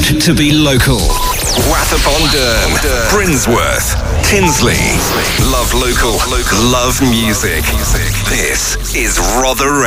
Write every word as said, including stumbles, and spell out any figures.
made to be local. Wath upon Dearn, Brinsworth, Tinsley. Love local, love music. This is Rother Radio.